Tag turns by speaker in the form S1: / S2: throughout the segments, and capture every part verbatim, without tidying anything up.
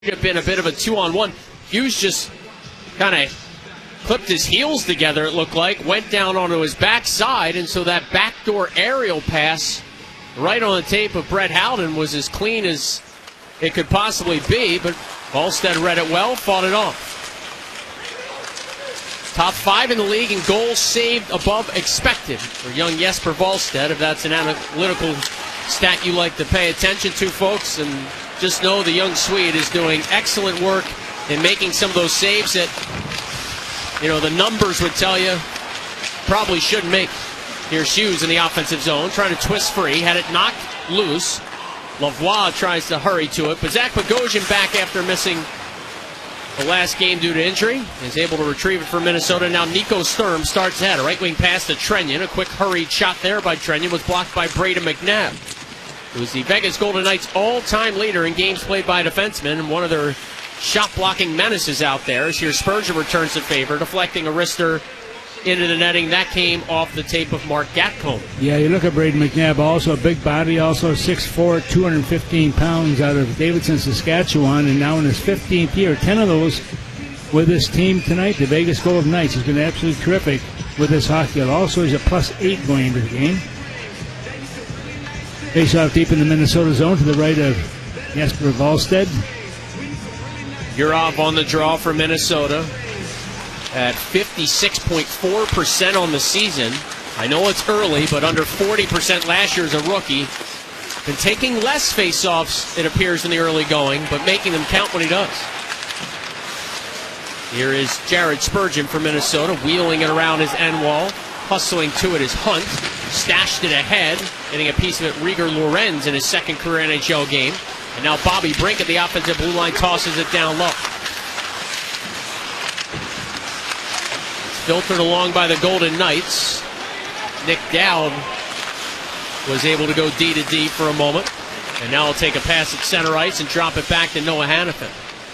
S1: been a bit of a two-on-one. Hughes just kind of clipped his heels together, it looked like, went down onto his backside, and so that backdoor aerial pass right on the tape of Brett Howden was as clean as it could possibly be, but Volstead read it well, fought it off. Top five in the league in goals saved above expected for young Jesper Volstead, if that's an analytical stat you like to pay attention to, folks. And just know the young Swede is doing excellent work in making some of those saves that, you know, the numbers would tell you probably shouldn't make. Here's Hughes in the offensive zone, trying to twist free, had it knocked loose. Lavoie tries to hurry to it, but Zach Bogosian back after missing the last game due to injury is able to retrieve it for Minnesota. Now Nico Sturm starts ahead. A right wing pass to Trenyon. A quick hurried shot there by Trenyon was blocked by Braden McNabb, who's the Vegas Golden Knights all-time leader in games played by defensemen and one of their shot-blocking menaces out there. As here Spurgeon returns the favor, deflecting a wrister into the netting. That came off the tape of Mark Gatcomb.
S2: Yeah, you look at Braden McNabb, also a big body, also six foot four, two hundred fifteen pounds, out of Davidson, Saskatchewan, and now in his fifteenth year. ten of those with his team tonight, the Vegas Golden Knights. He's been absolutely terrific with this hockey. Also, he's a plus eight going into the game. Face off deep in the Minnesota zone to the right of Jesper Volstead.
S1: Yurov on the draw for Minnesota at fifty-six point four percent on the season. I know it's early, but under forty percent last year as a rookie. Been taking less face-offs, it appears, in the early going, but making them count when he does. Here is Jared Spurgeon for Minnesota, wheeling it around his end wall. Hustling to it is Hunt. Stashed it ahead, getting a piece of it, Rieger Lorenz in his second career N H L game. And now Bobby Brink at the offensive blue line tosses it down low. Filtered along by the Golden Knights. Nick Dowd was able to go D to D for a moment. And now he'll take a pass at center ice and drop it back to Noah Hannafin.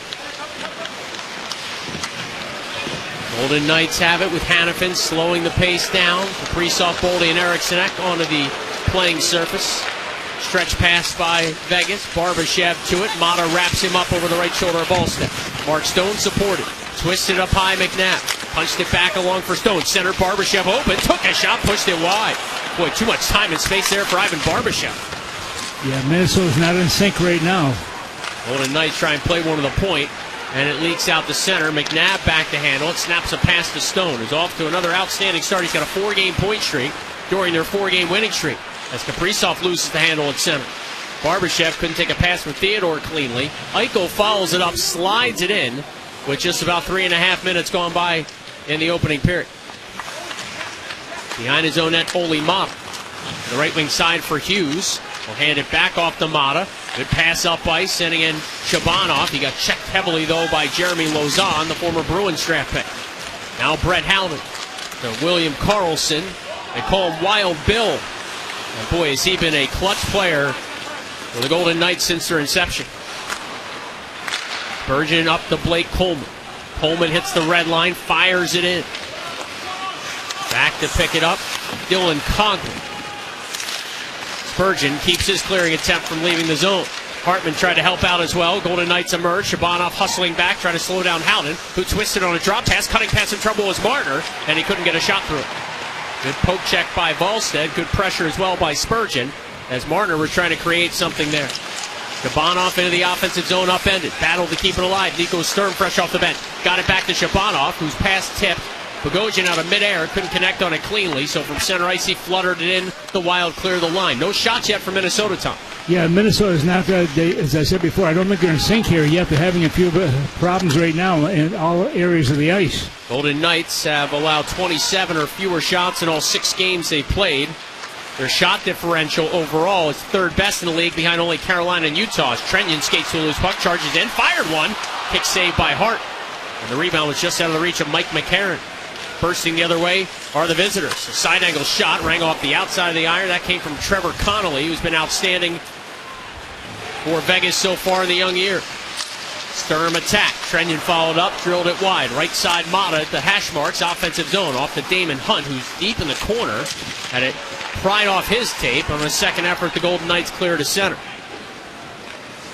S1: Golden Knights have it with Hannafin slowing the pace down. Kaprizov, Boldy, and Eriksson Ek onto the playing surface. Stretch pass by Vegas. Barbashev to it. Mata wraps him up over the right shoulder of Volstead. Mark Stone supported. Twisted up high, McNabb. Punched it back along for Stone. Center, Barbashev open. Took a shot, pushed it wide. Boy, too much time and space there for Ivan Barbashev.
S2: Yeah, Minnesota's not in sync right now.
S1: Golden Knights try and play one to the point. And it leaks out to center. McNabb back to handle it. Snaps a pass to Stone, who's off to another outstanding start. He's got a four-game point streak during their four-game winning streak, as Kaprizov loses the handle at center. Barbashev couldn't take a pass from Theodore cleanly. Eichel follows it up, slides it in, with just about three and a half minutes gone by in the opening period. Behind his own net, Olli Mata. The right wing side for Hughes. Will hand it back off to Mata. Good pass up ice, sending in Shabanov. He got checked heavily, though, by Jeremy Lauzon, the former Bruins draft pick. Now Brett Howden to William Karlsson. They call him Wild Bill. And boy, has he been a clutch player for the Golden Knights since their inception. Spurgeon up to Blake Coleman. Coleman hits the red line, fires it in. Back to pick it up, Dylan Coghlan. Spurgeon keeps his clearing attempt from leaving the zone. Hartman tried to help out as well. Golden Knights emerge. Shabanov hustling back, trying to slow down Howden, who twisted on a drop pass. Cutting pass in trouble was Marner, and he couldn't get a shot through it. Good poke check by Volstead. Good pressure as well by Spurgeon, as Marner was trying to create something there. Shabanov into the offensive zone, upended. Battled to keep it alive. Nico Sturm fresh off the bench. Got it back to Shabanov, whose pass tipped. Bogosian out of midair, couldn't connect on it cleanly, so from center ice he fluttered it in. The Wild clear the line. No shots yet for Minnesota, Tom.
S2: Yeah, Minnesota's not, uh, they, as I said before, I don't think they're in sync here yet. They're having a few problems right now in all areas of the ice.
S1: Golden Knights have allowed twenty-seven or fewer shots in all six games they've played. Their shot differential overall is third best in the league, behind only Carolina and Utah. As Trenyon skates to a loose puck, charges in, fired one. Kick saved by Hart. And the rebound was just out of the reach of Mike McCarron. Bursting the other way are the visitors. A side angle shot rang off the outside of the iron. That came from Trevor Connolly, who's been outstanding for Vegas so far in the young year. Sturm attack. Trenyon followed up, drilled it wide. Right side Mata at the hash marks, offensive zone. Off to Damon Hunt, who's deep in the corner. Had it pried off his tape. On a second effort, the Golden Knights clear to center.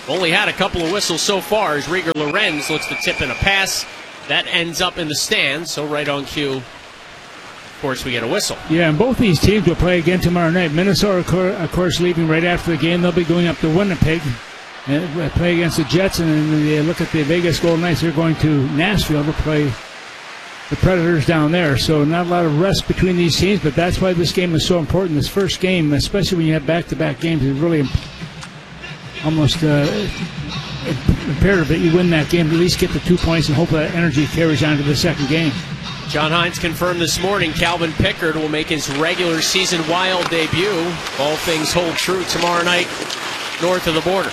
S1: Only had a couple of whistles so far as Rieger Lorenz looks to tip in a pass. That ends up in the stands, so right on cue, of course, we get a whistle.
S2: Yeah, and both these teams will play again tomorrow night. Minnesota, of course, leaving right after the game. They'll be going up to Winnipeg and play against the Jets, and then they look at the Vegas Golden Knights. They're going to Nashville to play the Predators down there. So not a lot of rest between these teams, but that's why this game is so important. This first game, especially when you have back-to-back games, is really almost uh, imperative that you win that game, at least get the two points, and hope that energy carries on to the second game.
S1: John Hines confirmed this morning Calvin Pickard will make his regular season Wild debut. All things hold true tomorrow night north of the border.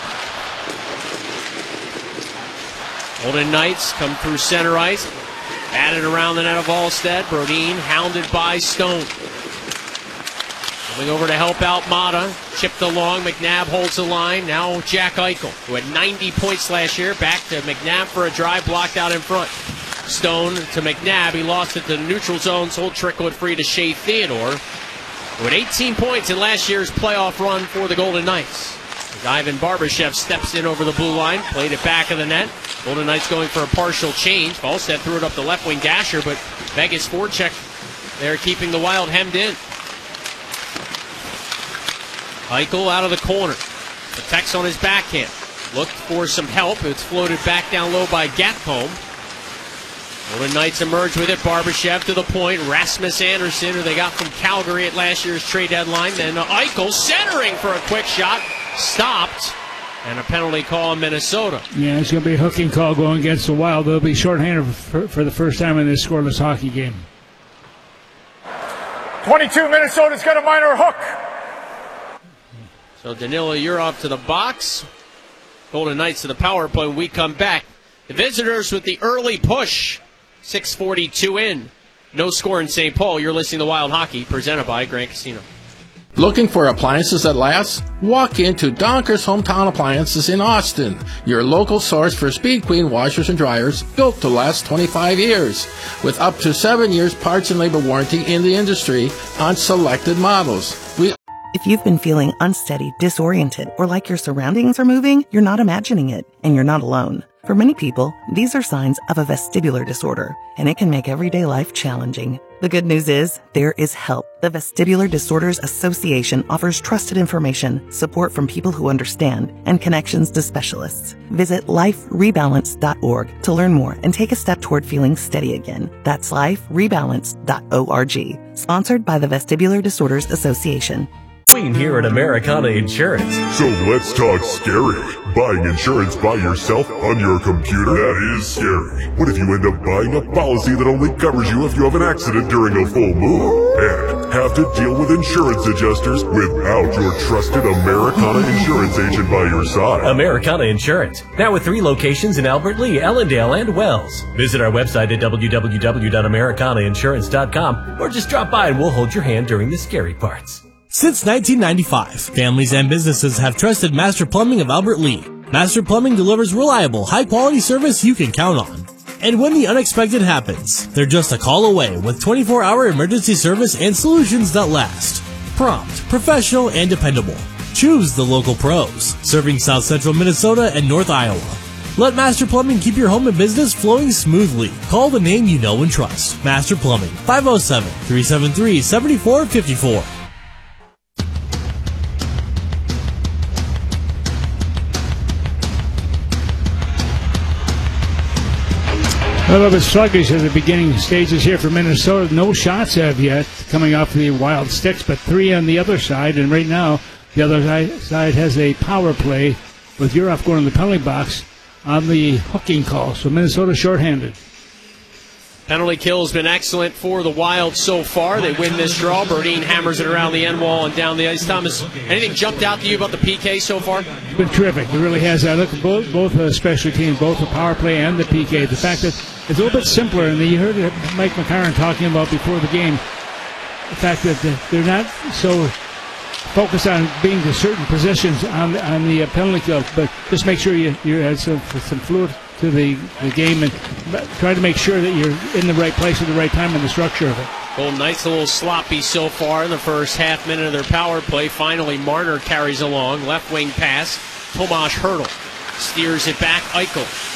S1: Golden Knights come through center ice. Batted around the net of Alstead. Brodin hounded by Stone. Coming over to help out Mata. Chipped along. McNabb holds the line. Now Jack Eichel, who had ninety points last year. Back to McNabb for a drive blocked out in front. Stone to McNabb. He lost it to the neutral zone, so he'll trickle it free to Shea Theodore, who had eighteen points in last year's playoff run for the Golden Knights. As Ivan Barbashev steps in over the blue line, played it back of the net. Golden Knights going for a partial change. Falstead threw it up the left wing dasher, but Vegas forecheck there keeping the Wild hemmed in. Eichel out of the corner. Protects on his backhand. Looked for some help. It's floated back down low by Gatcomb. Golden Knights emerge with it. Barbashev to the point. Rasmus Anderson, who they got from Calgary at last year's trade deadline. Then Eichel centering for a quick shot. Stopped. And a penalty call in Minnesota.
S2: Yeah, it's going to be a hooking call going against the Wild. They'll be shorthanded for, for the first time in this scoreless hockey game.
S3: twenty-two, Minnesota's got a minor hook.
S1: So Danilo, you're off to the box. Golden Knights to the power play when we come back. The visitors with the early push. six forty-two in. No score in Saint Paul. You're listening to Wild Hockey, presented by Grand Casino.
S4: Looking for appliances that last? Walk into Donker's Hometown Appliances in Austin, your local source for Speed Queen washers and dryers built to last twenty-five years, with up to seven years parts and labor warranty in the industry on selected models. We
S5: If you've been feeling unsteady, disoriented, or like your surroundings are moving, you're not imagining it, and you're not alone. For many people, these are signs of a vestibular disorder, and it can make everyday life challenging. The good news is, there is help. The Vestibular Disorders Association offers trusted information, support from people who understand, and connections to specialists. Visit life rebalance dot org to learn more and take a step toward feeling steady again. That's life rebalance dot org. Sponsored by the Vestibular Disorders Association.
S6: Queen here at Americana Insurance.
S7: So let's talk scary. Buying insurance by yourself on your computer? That is scary. What if you end up buying a policy that only covers you if you have an accident during a full moon? And have to deal with insurance adjusters without your trusted Americana Insurance agent by your side.
S6: Americana Insurance. Now with three locations in Albert Lee, Ellendale, and Wells. Visit our website at w w w dot americana insurance dot com or just drop by and we'll hold your hand during the scary parts.
S8: Since nineteen ninety-five, families and businesses have trusted Master Plumbing of Albert Lee. Master Plumbing delivers reliable, high-quality service you can count on. And when the unexpected happens, they're just a call away with twenty-four hour emergency service and solutions that last. Prompt, professional, and dependable. Choose the local pros, serving South Central Minnesota and North Iowa. Let Master Plumbing keep your home and business flowing smoothly. Call the name you know and trust. Master Plumbing, five oh seven, three seven three, seven four five four.
S2: A little bit sluggish at the beginning stages here for Minnesota. No shots have yet coming off the Wild sticks, but three on the other side. And right now, the other side has a power play with Urov going in the penalty box on the hooking call. So Minnesota shorthanded.
S1: Penalty kill has been excellent for the Wild so far. They win this draw. Brodin hammers it around the end wall and down the ice. Thomas, anything jumped out to you about the P K so far?
S2: It's been terrific. It really has. I look at both, both uh, special teams, both the power play and the P K. The fact that it's a little bit simpler, and you heard Mike McCarron talking about before the game, the fact that they're not so focused on being to certain positions on on the penalty kill, but just make sure you you add some some fluid to the, the game and try to make sure that you're in the right place at the right time in the structure of it.
S1: Golden Knights a little sloppy so far in the first half minute of their power play. Finally, Marner carries along. Left wing pass Tomas Hertl steers it back. Eichel